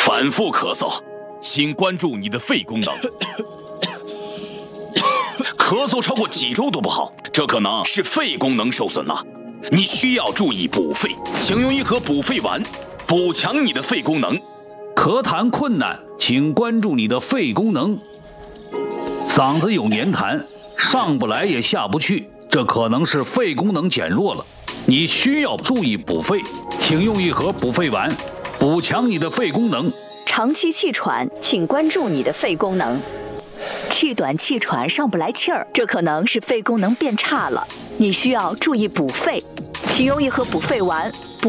反复咳嗽，请关注你的肺功能。咳嗽超过几周都不好，这可能是肺功能受损了。你需要注意补肺，请用一盒补肺丸，补强你的肺功能。 咳痰困难，请关注你的肺功能。嗓子有黏痰，上不来也下不去，这可能是肺功能减弱了。你需要注意补肺，请用一盒补肺丸，补强你的肺功能。 长期气喘，请关注你的肺功能。气短气喘上不来气儿，这可能是肺功能变差了，你需要注意补肺，请用一盒补肺丸。